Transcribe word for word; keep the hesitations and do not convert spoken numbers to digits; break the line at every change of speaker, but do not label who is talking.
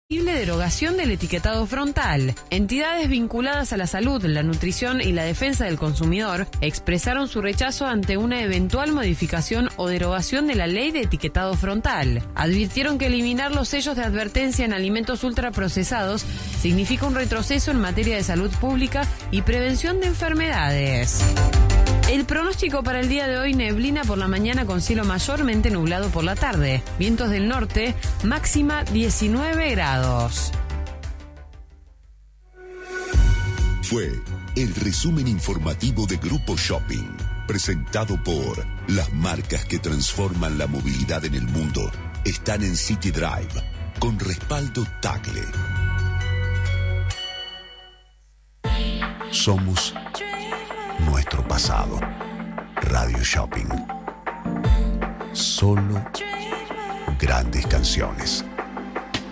Derogación del etiquetado frontal. Entidades vinculadas a la salud, la nutrición y la defensa del consumidor expresaron su rechazo ante una eventual modificación o derogación de la ley de etiquetado frontal. Advirtieron que eliminar los sellos de advertencia en alimentos ultraprocesados significa un retroceso en materia de salud pública y prevención de enfermedades. El pronóstico para el día de hoy: neblina por la mañana con cielo mayormente nublado por la tarde. Vientos del norte, máxima diecinueve grados.
Fue el resumen informativo de Grupo Shopping, presentado por las marcas que transforman la movilidad en el mundo. Están en City Drive, con respaldo Tagle. Somos nuestro pasado. Radio Shopping. Solo grandes canciones.